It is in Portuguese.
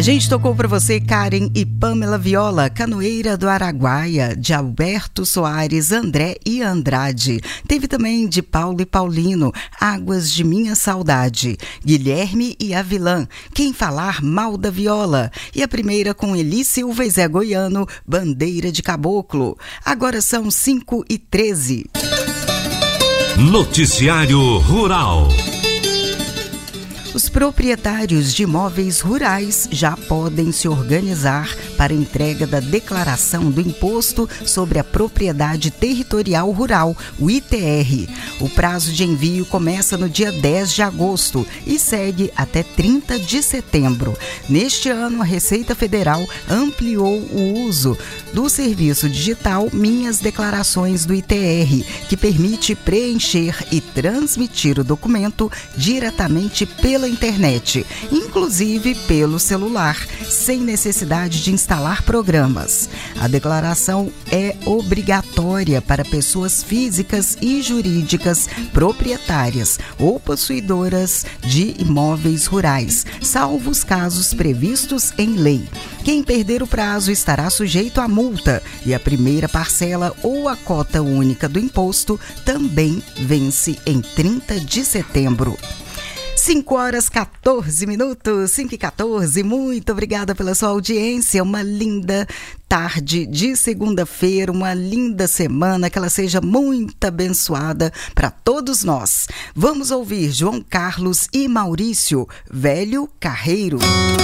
A gente tocou para você Karen e Pamela Viola, Canoeira do Araguaia, de Alberto Soares, André e Andrade. Teve também de Paulo e Paulino, Águas de Minha Saudade, Guilherme e Avilã, Quem Falar Mal da Viola. E a primeira com Eli Silva e Zé Goiano, Bandeira de Caboclo. Agora são 5h13. Noticiário Rural. Os proprietários de imóveis rurais já podem se organizar para a entrega da declaração do Imposto sobre a Propriedade Territorial Rural, o ITR. O prazo de envio começa no dia 10 de agosto e segue até 30 de setembro. Neste ano, a Receita Federal ampliou o uso do serviço digital Minhas Declarações do ITR, que permite preencher e transmitir o documento diretamente pela internet, inclusive pelo celular, sem necessidade de instalar programas. A declaração é obrigatória para pessoas físicas e jurídicas proprietárias ou possuidoras de imóveis rurais, salvo os casos previstos em lei. Quem perder o prazo estará sujeito a multa e a primeira parcela ou a cota única do imposto também vence em 30 de setembro. 5h14, 5h14, muito obrigada pela sua audiência, uma linda tarde de segunda-feira, uma linda semana, que ela seja muito abençoada para todos nós. Vamos ouvir João Carlos e Maurício, Velho Carreiro.